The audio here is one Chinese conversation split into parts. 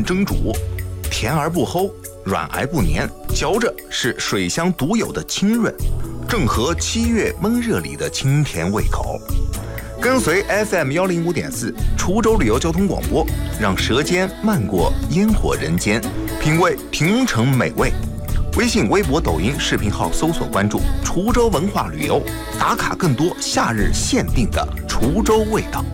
蒸煮，甜而不齁，软而不黏，嚼着是水乡独有的清润，正合7月闷热里的清甜胃口。跟随 FM105.4 滁州旅游交通广播，让舌尖漫过烟火人间，品味平城美味。微信、微博、抖音视频号搜索关注滁州文化旅游，打卡更多夏日限定的滁州味道。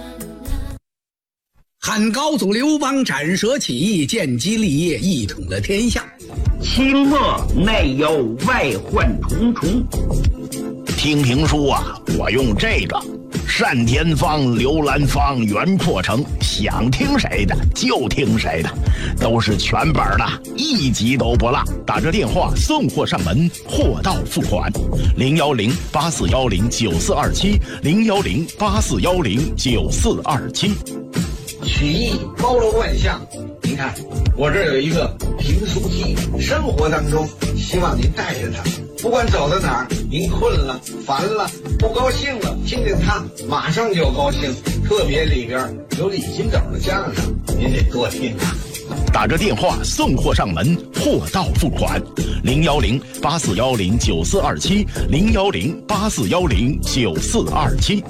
汉高祖刘邦斩蛇起义，建基立业，一统了天下。 清末内忧外患重重。 听评书啊，我用这个单田芳、刘兰芳、袁阔成，想听谁的就听谁的，都是全本的，一集都不落。打着电话送货上门，货到付款。010-8410-9427，010-8410-9427。 曲艺包罗万象，您看我这儿有一个评书机，生活当中希望您带着它，不管走到哪儿，您困了、烦了、不高兴了，听听它马上就高兴。特别里边有李金斗的相声，您得多听啊。 打着电话送货上门，货到付款。010-8410-9427，010-8410-9427。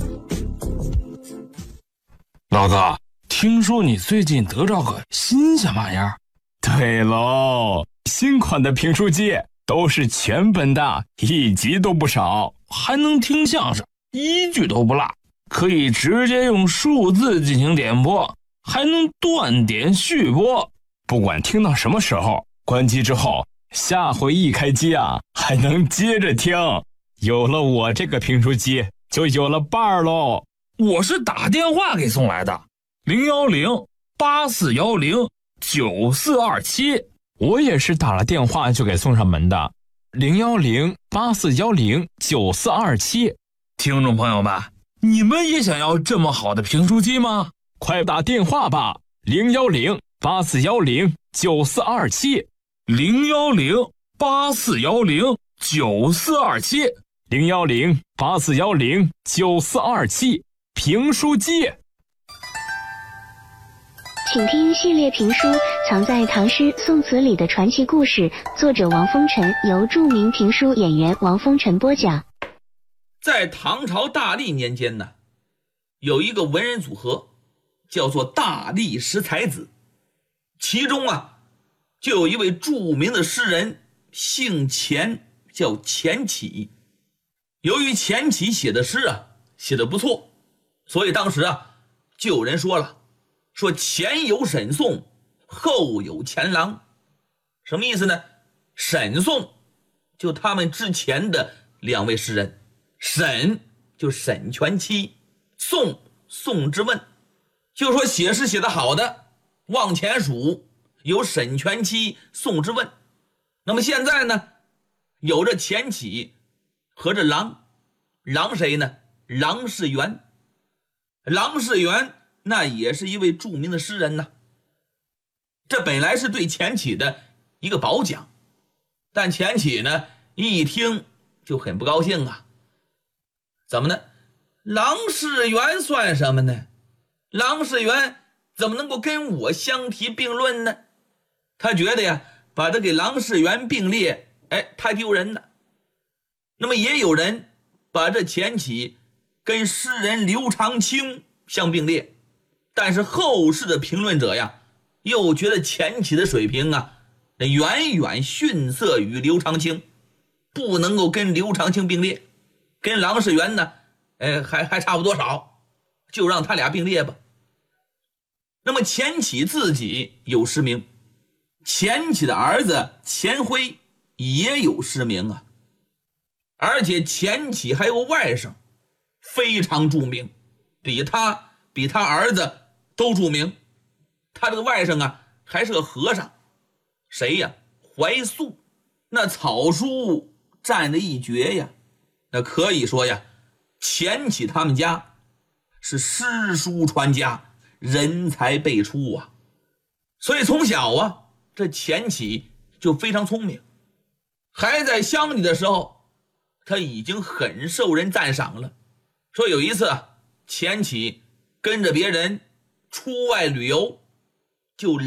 老子听说你最近得着个新鲜玩意儿。 对喽，新款的评书机都是全本的，一集都不少， 还能听相声，一句都不落，可以直接用数字进行点播，还能断点续播。 不管听到什么时候，关机之后，下回一开机啊，还能接着听。有了我这个评书机，就有了伴儿喽。 我是打电话给送来的，010-8410-9427。 我也是打了电话就给送上门的，010-8410-9427。 听众朋友们，你们也想要这么好的评书机吗？ 快打电话吧，010-8410-9427。 010-8410-9427。 010-8410-9427。评书机。 请听系列评书《藏在唐诗宋词里的传奇故事》，作者王风尘，由著名评书演员王风尘播讲。 在唐朝大历年间呢，有一个文人组合叫做大历十才子，其中啊就有一位著名的诗人，姓钱，叫钱起。由于钱起写的诗啊写得不错，所以当时啊就有人说了，说前有沈宋，后有钱郎。什么意思呢？沈宋就他们之前的两位诗人，沈就沈全期，宋之问，就说写诗写得好的往前数有沈全期、宋之问。那么现在呢，有着钱起和这郎谁呢？郎世元。郎世元那也是一位著名的诗人呢。这本来是对钱起的一个褒奖，但钱起呢一听就很不高兴啊。怎么呢？郎世元算什么呢？郎世元怎么能够跟我相提并论呢？他觉得呀，把他给郎世元并列，太丢人了。那么也有人把这钱起跟诗人刘长卿相并列，但是后世的评论者呀，又觉得钱起的水平啊，远远逊色于刘长卿，不能够跟刘长卿并列，跟郎世元呢，还差不多少，就让他俩并列吧。那么钱起自己有诗名，钱起的儿子钱辉也有诗名啊，而且钱起还有个外甥非常著名，比他儿子都著名。他这个外甥啊还是个和尚，谁呀？怀素。那草书占了一绝呀，那可以说呀，钱起他们家是诗书传家，人才辈出啊。所以从小啊，这钱起就非常聪明，还在乡里的时候，他已经很受人赞赏了。说有一次钱起跟着别人出外旅游，就